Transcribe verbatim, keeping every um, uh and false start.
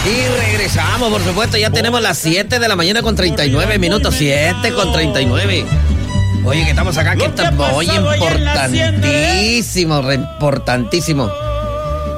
Y regresamos, por supuesto, ya tenemos las siete de la mañana con treinta y nueve minutos, siete con treinta y nueve. Oye, que estamos acá, que está muy importantísimo, re importantísimo.